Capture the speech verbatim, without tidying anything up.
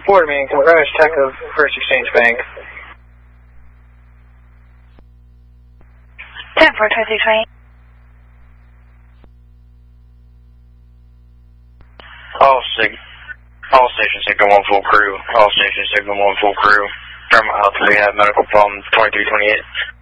Board meeting, Garage Tech of First Exchange Bank. ten four, twenty-six twenty. All sig, all station signal one full crew. All station signal one full crew. From out, we have medical problem twenty-three twenty-eight.